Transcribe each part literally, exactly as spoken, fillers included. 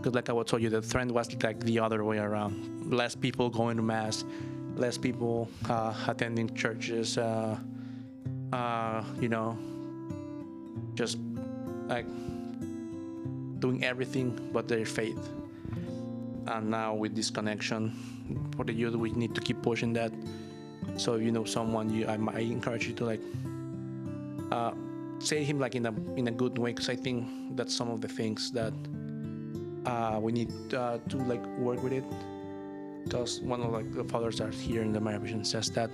Because like I was told you, the trend was like the other way around. Less people going to mass, less people uh, attending churches. Uh, uh, you know, just like doing everything but their faith. And now with this connection for the youth, we need to keep pushing that. So if you know someone, you I, I encourage you to like uh, say him like in a in a good way, because I think that's some of the things that uh, we need uh, to like work with it. Because one of like the fathers that here in the Maya Vision says that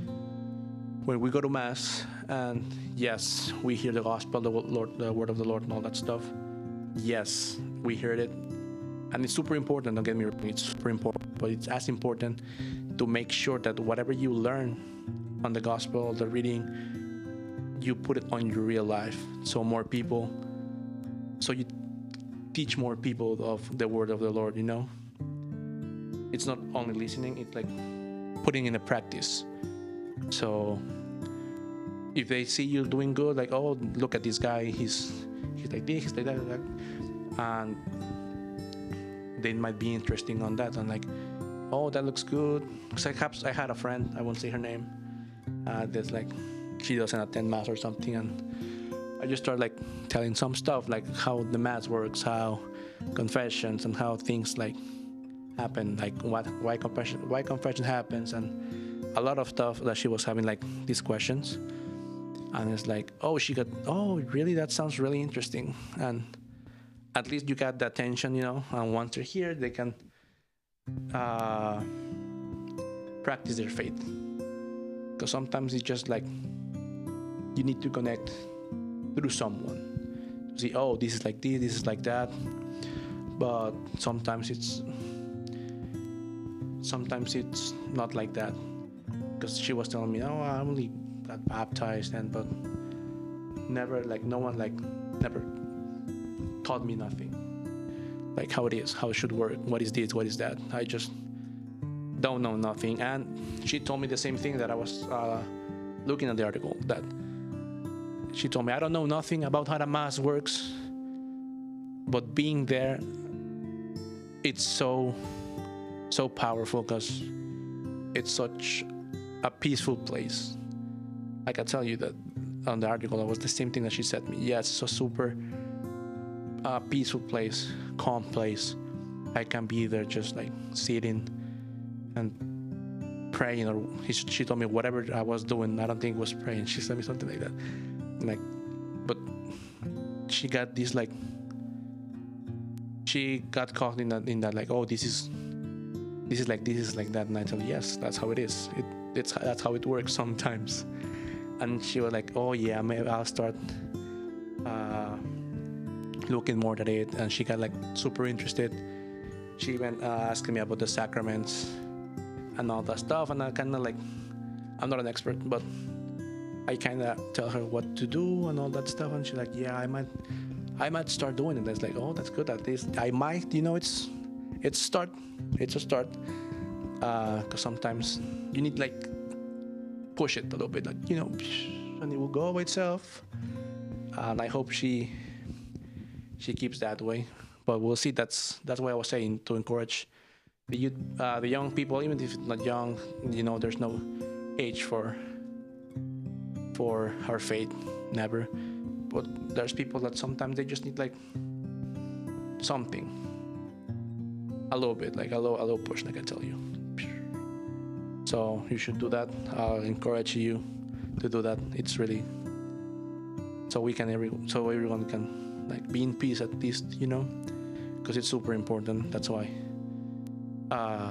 when we go to mass, and yes, we hear the gospel, the Lord, the word of the Lord, and all that stuff. Yes, we heard it, and it's super important. Don't get me wrong; it's super important, but it's as important to make sure that whatever you learn on the gospel, the reading, you put it on your real life, so more people, so you teach more people of the word of the Lord. You know, it's not only listening; it's like putting in a practice. So if they see you doing good, like, oh, look at this guy, he's he's like this, he's like that, like that, and they might be interesting on that, and like, oh, that looks good. Because I have, I had a friend, I won't say her name, uh, that's like, she doesn't attend mass or something, and I just started like telling some stuff, like how the mass works, how confessions, and how things like happen, like what why confession why confession happens, and a lot of stuff that she was having like these questions, and it's like, oh, she got, oh, really, that sounds really interesting, and at least you got the attention, you know, and once they're here, they can uh, practice their faith. Because sometimes it's just like you need to connect through someone to see, oh, this is like this, this is like that. But sometimes it's sometimes it's not like that. Because she was telling me, oh, I only got baptized, and but never like no one like never taught me nothing, like how it is, how it should work, what is this, what is that. I just don't know nothing. And she told me the same thing that I was uh, looking at the article, that she told me, I don't know nothing about how the mass works, but being there, it's so so powerful, because it's such a peaceful place. I can tell you that on the article, it was the same thing that she said to me. Yeah, it's a super uh, peaceful place, calm place. I can be there just like sitting and praying, or she told me whatever I was doing, I don't think it was praying. She said me something like that. Like, but she got this like, she got caught in that, in that like, oh, this is, this is like, this is like that. And I told her, yes, that's how it is. It, it's, that's how it works sometimes. And she was like, oh yeah, maybe I'll start uh, looking more at it. And she got like super interested. She went uh, asking me about the sacraments and all that stuff. And I kind of like, I'm not an expert, but I kind of tell her what to do and all that stuff. And she's like, yeah, I might, I might start doing it. And it's like, oh, that's good. At least I might, you know, it's, it's start, it's a start. Uh, cause sometimes you need like push it a little bit, like, you know, and it will go by itself. And I hope she, she keeps that way. But we'll see. That's that's why I was saying, to encourage the youth, uh, the young people, even if it's not young, you know, there's no age for for our faith, never. But there's people that sometimes they just need like something, a little bit, like a little, a little push, like I tell you. So you should do that. I'll encourage you to do that. It's really so we can every so everyone can like be in peace at least, you know, because it's super important. That's why. Uh,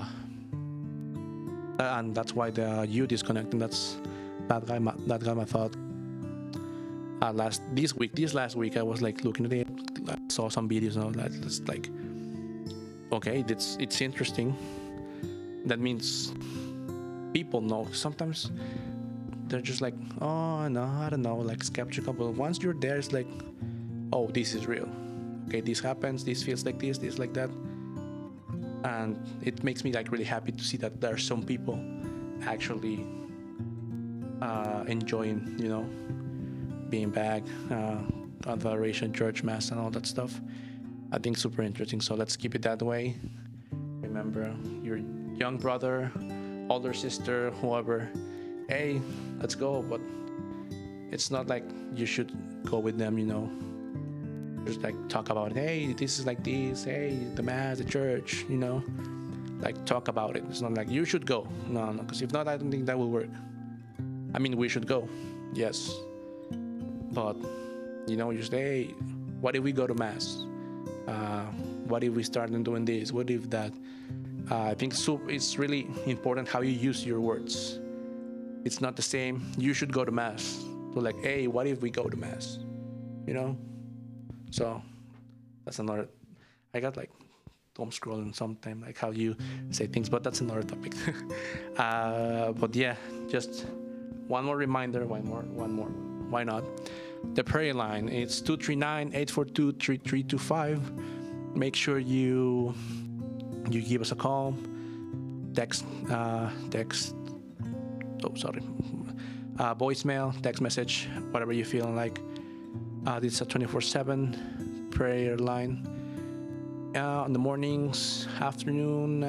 and that's why the youth is connecting. That's that guy. That got my thought. Uh, last this week, this last week, I was like looking at it. I saw some videos and all that. It's like, okay, it's it's interesting. That means people know. Sometimes they're just like, oh no, I don't know, like skeptical. But once you're there, it's like, oh, this is real. Okay, this happens. This feels like this. This like that. And it makes me like really happy to see that there are some people actually uh, enjoying, you know, being back uh, on the Adoration Church Mass and all that stuff. I think super interesting. So let's keep it that way. Remember, your young brother, older sister, whoever, hey, let's go. But it's not like you should go with them, you know. Just like talk about, hey, this is like this, hey, the mass, the church, you know. Like talk about it. It's not like you should go. No, no, because if not, I don't think that will work. I mean, we should go, yes. But, you know, you say, hey, what if we go to mass? Uh, what if we start doing this? What if that? Uh, I think so, it's really important how you use your words. It's not the same, you should go to mass. So like, hey, what if we go to mass? You know? So that's another, I got like dumb scrolling sometime, like how you say things, but that's another topic. uh, but yeah, just one more reminder, one more, one more, why not? The prayer line, it's two three nine, eight four two, three three two five. Make sure you you give us a call, text, uh, text, oh, sorry, uh, voicemail, text message, whatever you feel like. Uh, this is a twenty-four seven prayer line. Uh, in the mornings, afternoon,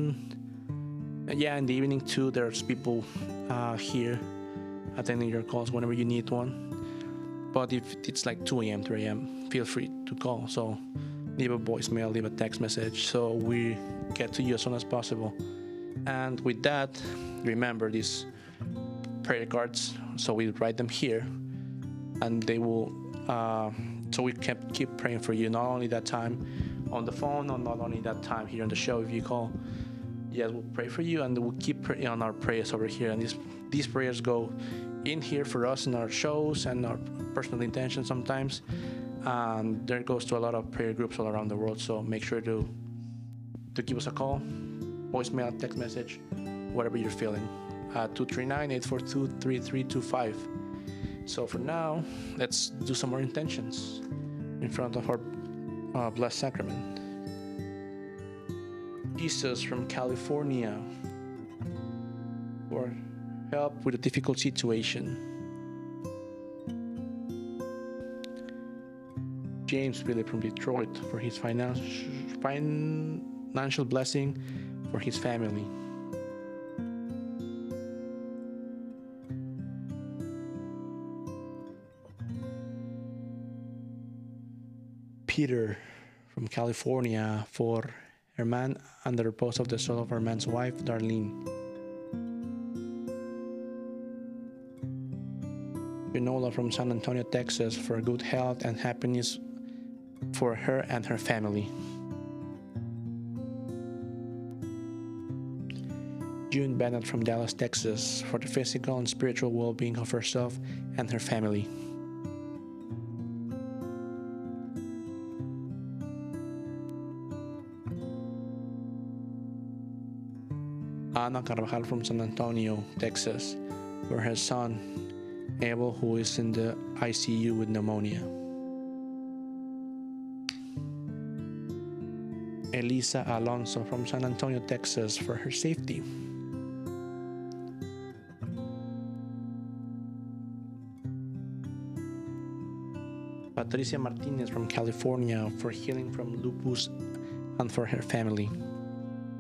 and, and yeah, in the evening too, there's people uh, here attending your calls whenever you need one. But if it's like two a.m., three a.m., feel free to call. So leave a voicemail, leave a text message, so we get to you as soon as possible. And with that, remember these prayer cards. So we write them here, and they will, uh, so we can keep praying for you, not only that time on the phone, or not only that time here on the show if you call. Yes, we'll pray for you, and we'll keep praying on our prayers over here. And these these prayers go in here for us in our shows and our personal intentions sometimes. And there goes to a lot of prayer groups all around the world. So make sure to to give us a call, voicemail, text message, whatever you're feeling. Uh, two three nine, eight four two, three three two five. So for now, let's do some more intentions in front of our uh, Blessed Sacrament. Jesus from California, for help with a difficult situation. James Philip from Detroit, for his financial financial blessing for his family. Peter from California, for Herman and the repose of the soul of Herman's wife, Darlene. Finola from San Antonio, Texas, for good health and happiness for her and her family. June Bennett from Dallas, Texas, for the physical and spiritual well-being of herself and her family. Ana Carvajal from San Antonio, Texas, for her son, Abel, who is in the I C U with pneumonia. Elisa Alonso from San Antonio, Texas, for her safety. Patricia Martinez from California, for healing from lupus and for her family.